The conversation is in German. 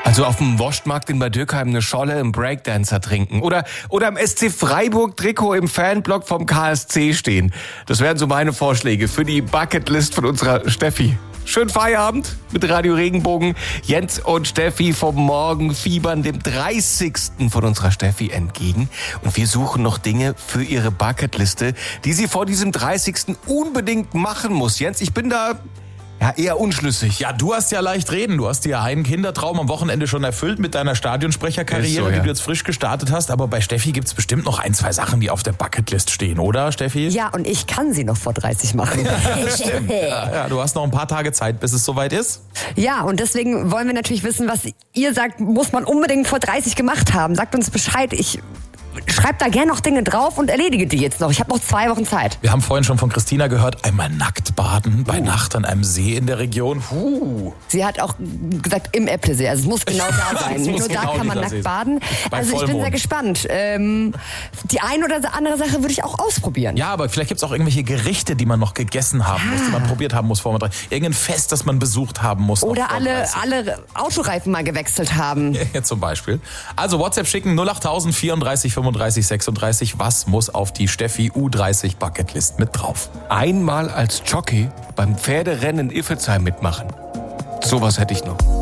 Also auf dem Wurstmarkt in Bad Dürkheim eine Scholle im Breakdancer trinken. Oder am SC Freiburg Trikot im Fanblock vom KSC stehen. Das wären so meine Vorschläge für die Bucketlist von unserer Steffi. Schönen Feierabend mit Radio Regenbogen. Jens und Steffi vom Morgen fiebern dem 30. von unserer Steffi entgegen. Und wir suchen noch Dinge für ihre Bucketliste, die sie vor diesem 30. unbedingt machen muss. Jens, ich bin da eher unschlüssig. Ja, du hast ja leicht reden. Du hast dir einen Kindertraum am Wochenende schon erfüllt mit deiner Stadionsprecherkarriere, Ist so, die du jetzt frisch gestartet hast. Aber bei Steffi gibt's bestimmt noch 1, 2 Sachen, die auf der Bucketlist stehen, oder, Steffi? Ja, und ich kann sie noch vor 30 machen. Ja, du hast noch ein paar Tage Zeit, bis es soweit ist. Ja, und deswegen wollen wir natürlich wissen, was ihr sagt, muss man unbedingt vor 30 gemacht haben. Sagt uns Bescheid. Ich schreibe da gerne noch Dinge drauf und erledige die jetzt noch. Ich habe noch 2 Wochen Zeit. Wir haben vorhin schon von Christina gehört, einmal nackt baden bei Nacht an einem See in der Region. Sie hat auch gesagt, im Äpplesee. Also es muss genau da sein. Nur da kann man nackt baden. Also ich bin sehr gespannt. Die eine oder andere Sache würde ich auch ausprobieren. Ja, aber vielleicht gibt's auch irgendwelche Gerichte, die man noch gegessen haben muss, die man probiert haben muss vor man 3. Irgendein Fest, das man besucht haben muss. Oder alle Autoreifen mal gewechselt haben. Ja, zum Beispiel. Also WhatsApp schicken 08000 34 35 36. Was muss auf die Steffi U30 Bucketlist mit drauf? Einmal als Jockey beim Pferderennen in Iffezheim mitmachen. Sowas hätte ich noch.